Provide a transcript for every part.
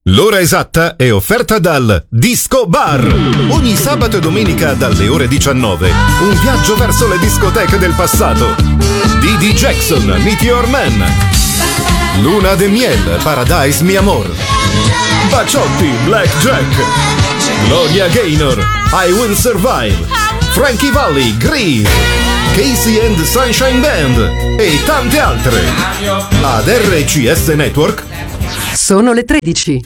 L'ora esatta è offerta dal Disco Bar. Ogni sabato e domenica dalle ore 19 un viaggio verso le discoteche del passato. Didi Jackson, Meteor Man, Luna de Miel, Paradise Mi Amor, Baciotti, Black Jack, Gloria Gaynor, I Will Survive, Frankie Valli, Grease, Casey and the Sunshine Band e tante altre. Ad RCS Network sono le 13.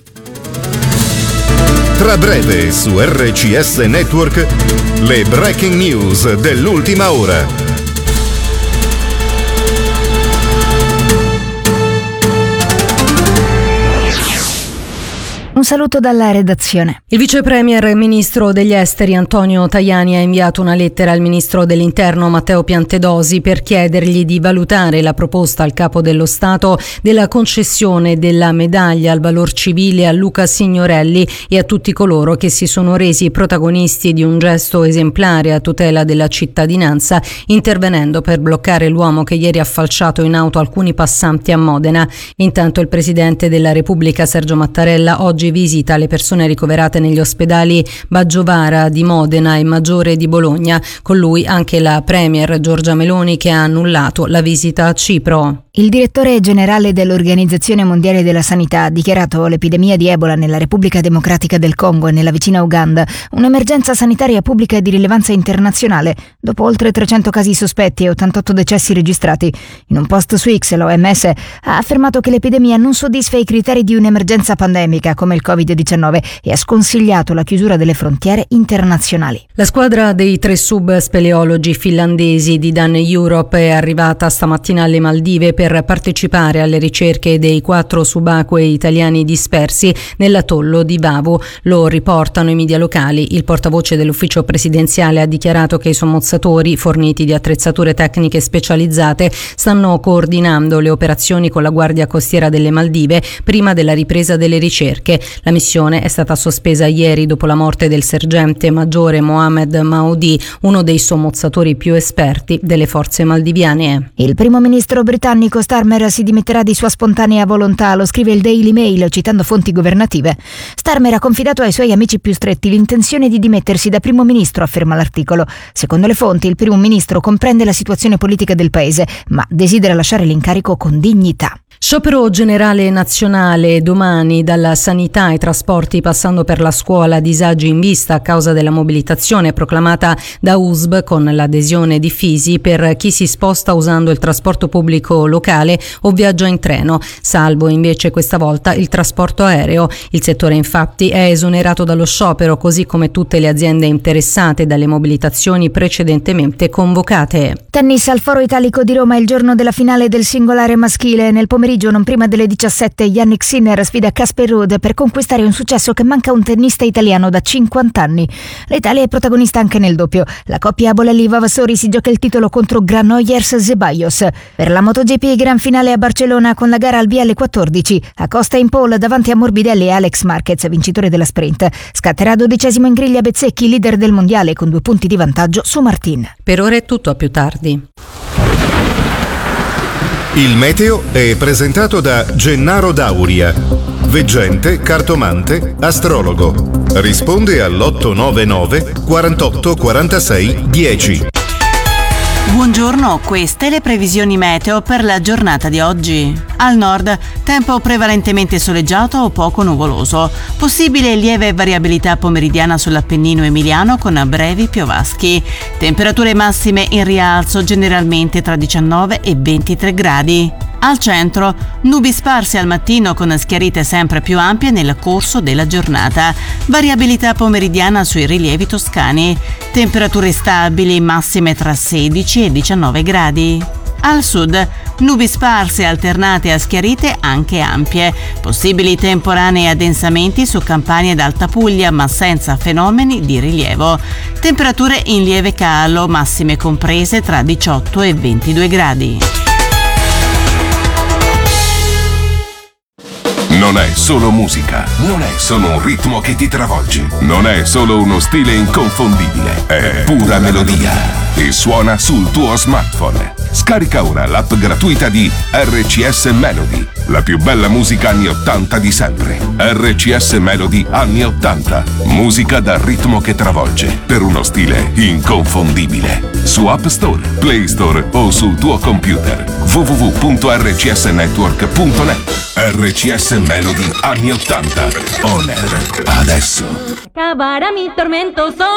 Tra breve su RCS Network le breaking news dell'ultima ora. Un saluto dalla redazione. Il vice premier e ministro degli esteri Antonio Tajani ha inviato una lettera al ministro dell'interno Matteo Piantedosi per chiedergli di valutare la proposta al capo dello Stato della concessione della medaglia al valor civile a Luca Signorelli e a tutti coloro che si sono resi protagonisti di un gesto esemplare a tutela della cittadinanza, intervenendo per bloccare l'uomo che ieri ha falciato in auto alcuni passanti a Modena. Intanto il presidente della Repubblica Sergio Mattarella oggi visita le persone ricoverate negli ospedali Baggiovara di Modena e Maggiore di Bologna. Con lui anche la premier Giorgia Meloni, che ha annullato la visita a Cipro. Il direttore generale dell'Organizzazione Mondiale della Sanità ha dichiarato l'epidemia di Ebola nella Repubblica Democratica del Congo e nella vicina Uganda un'emergenza sanitaria pubblica di rilevanza internazionale, dopo oltre 300 casi sospetti e 88 decessi registrati. In un post su X l'OMS ha affermato che l'epidemia non soddisfa i criteri di un'emergenza pandemica come il Covid-19 e ha sconsigliato la chiusura delle frontiere internazionali. La squadra dei 3 subspeleologi finlandesi di Dan Europe è arrivata stamattina alle Maldive per partecipare alle ricerche dei 4 subacquei italiani dispersi nell'atollo di Vavu. Lo riportano i media locali. Il portavoce dell'ufficio presidenziale ha dichiarato che i sommozzatori, forniti di attrezzature tecniche specializzate, stanno coordinando le operazioni con la Guardia Costiera delle Maldive prima della ripresa delle ricerche. La missione è stata sospesa ieri dopo la morte del sergente maggiore Mohamed Maudi, uno dei sommozzatori più esperti delle forze maldiviane. Il primo ministro britannico Starmer si dimetterà di sua spontanea volontà, lo scrive il Daily Mail citando fonti governative. Starmer ha confidato ai suoi amici più stretti l'intenzione di dimettersi da primo ministro, afferma l'articolo. Secondo le fonti, il primo ministro comprende la situazione politica del paese, ma desidera lasciare l'incarico con dignità. Sciopero generale nazionale domani, dalla sanità ai trasporti passando per la scuola, disagi in vista a causa della mobilitazione proclamata da USB con l'adesione di Fisi per chi si sposta usando il trasporto pubblico locale o viaggia in treno, salvo invece questa volta il trasporto aereo. Il settore infatti è esonerato dallo sciopero, così come tutte le aziende interessate dalle mobilitazioni precedentemente convocate. Tennis al Foro Italico di Roma, il giorno della finale del singolare maschile. Nel pomeriggio, non prima delle 17, Yannick Sinner sfida Casper Ruud per conquistare un successo che manca a un tennista italiano da 50 anni. L'Italia è protagonista anche nel doppio. La coppia Bolelli-Vavassori si gioca il titolo contro Granollers-Zeballos. Per la MotoGP, gran finale a Barcellona con la gara al via alle 14. Acosta in pole davanti a Morbidelli e Alex Marquez, vincitore della sprint. Scatterà 12° in griglia Bezzecchi, leader del mondiale, con 2 punti di vantaggio su Martin. Per ora è tutto, a più tardi. Il meteo è presentato da Gennaro Dauria, veggente, cartomante, astrologo. Risponde all'899 48 46 10. Buongiorno, queste le previsioni meteo per la giornata di oggi. Al nord, tempo prevalentemente soleggiato o poco nuvoloso. Possibile lieve variabilità pomeridiana sull'Appennino emiliano con brevi piovaschi. Temperature massime in rialzo generalmente tra 19 e 23 gradi. Al centro, nubi sparse al mattino con schiarite sempre più ampie nel corso della giornata. Variabilità pomeridiana sui rilievi toscani. Temperature stabili, massime tra 16 e 19 gradi. Al sud, nubi sparse alternate a schiarite anche ampie. Possibili temporanei addensamenti su Campania ed Alta Puglia, ma senza fenomeni di rilievo. Temperature in lieve calo, massime comprese tra 18 e 22 gradi. Non è solo musica, non è solo un ritmo che ti travolge, non è solo uno stile inconfondibile, è pura melodia e suona sul tuo smartphone. Scarica ora l'app gratuita di RCS Melody, la più bella musica anni 80 di sempre. RCS Melody anni 80, musica dal ritmo che travolge, per uno stile inconfondibile. Su App Store, Play Store o sul tuo computer. www.rcsnetwork.net. RCS Melody anni 80, on air adesso. Acabará mi tormento.